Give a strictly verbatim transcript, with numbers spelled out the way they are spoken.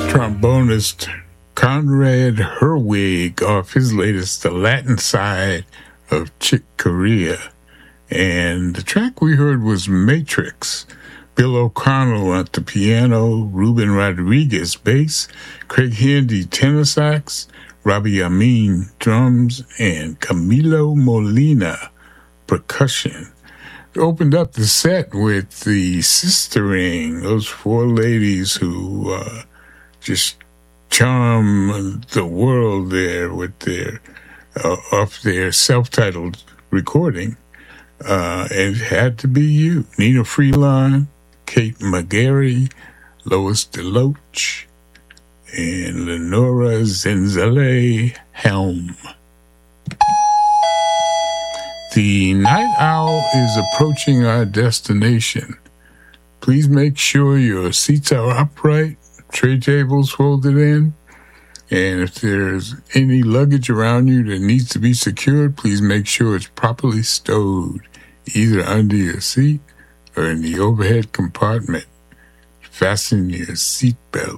trombonist Conrad Herwig off his latest The Latin Side of Chick Corea. And the track we heard was Matrix. Bill O'Connell at the piano, Ruben Rodriguez bass, Craig Handy tenor sax, Robbie Amin drums, and Camilo Molina percussion. Opened up the set with the Sistering, those four ladies who uh, just charm the world there with their uh, off their self-titled recording. Uh, it had to be you. Nina Freeline, Kate McGarry, Lois DeLoach, and Lenora Zenzele Helm. The night owl is approaching our destination. Please make sure your seats are upright, tray tables folded in, and if there's any luggage around you that needs to be secured, please make sure it's properly stowed, either under your seat or in the overhead compartment. Fasten your seatbelt.